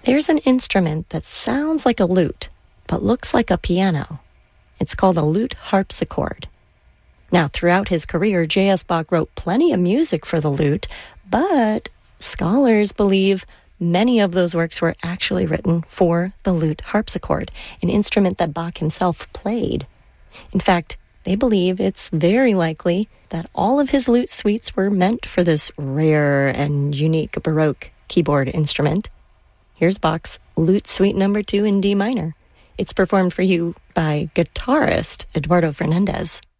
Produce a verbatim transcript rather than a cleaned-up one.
There's an instrument that sounds like a lute, but looks like a piano. It's called a lute harpsichord. Now, throughout his career, J S. Bach wrote plenty of music for the lute, but scholars believe many of those works were actually written for the lute harpsichord, an instrument that Bach himself played. In fact, they believe it's very likely that all of his lute suites were meant for this rare and unique Baroque keyboard instrument. Here's Bach's Lute Suite Number two in D minor. It's performed for you by guitarist Eduardo Fernandez.